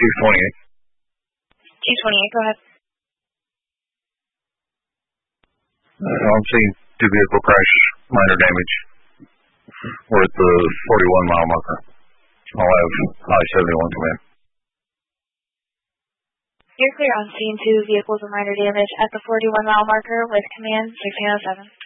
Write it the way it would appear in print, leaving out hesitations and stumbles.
Chief 28. Chief 28, go ahead. I'm seeing two vehicle crashes, minor damage. We're at the 41-mile marker. I'll have I-71 come in. You're clear on scene 2 vehicles with minor damage at the 41-mile marker with command 1607.